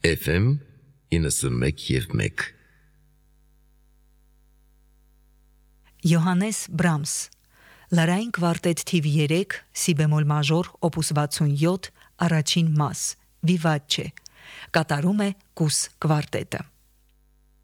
FM 91.1 Յոհաննես Բրամս Լարային կվարտետ թիվ 3 սի բեմոլ մաժոր օպուս 67 առաջին մաս Վիվաչե կատարում է Կուս կվարտետը